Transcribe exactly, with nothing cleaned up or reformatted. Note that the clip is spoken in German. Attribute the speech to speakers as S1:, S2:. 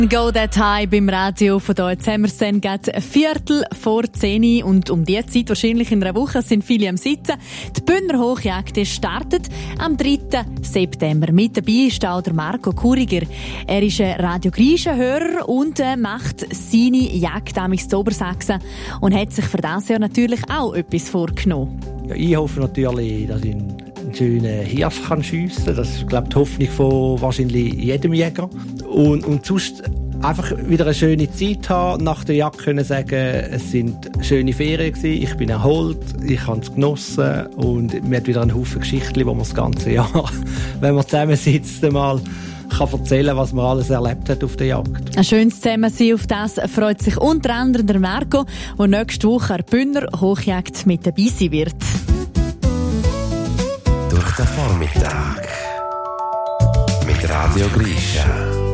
S1: Go That High beim Radio von hier. Jetzt haben wir es dann gerade ein Viertel vor zehn und um diese Zeit, wahrscheinlich in einer Woche, sind viele am Sitzen. Die Bündner Hochjagd startet am dritten September. Mit dabei ist auch der Marco Kuriger. Er ist ein Radio Griechen-Hörer und äh, macht seine Jagd am Obersachsen und hat sich für dieses Jahr natürlich auch etwas vorgenommen.
S2: Ja, ich hoffe natürlich, dass ich einen schönen Hirsch schiessen kann. Das ist, glaube ich, die Hoffnung von wahrscheinlich jedem Jäger. Und, und sonst einfach wieder eine schöne Zeit haben, nach der Jagd können sagen, es sind schöne Ferien gewesen, ich bin erholt, ich habe es genossen und man hat wieder einen Haufen Geschichten, die man das ganze Jahr, wenn man zusammensitzt, mal kann erzählen, was man alles erlebt hat auf der Jagd.
S1: Ein schönes Zusammensein, auf das freut sich unter anderem der Marco, der nächste Woche an der Bündner Hochjagd mit dabei sein wird.
S3: Durch den Vormittag mit Radio Griechen.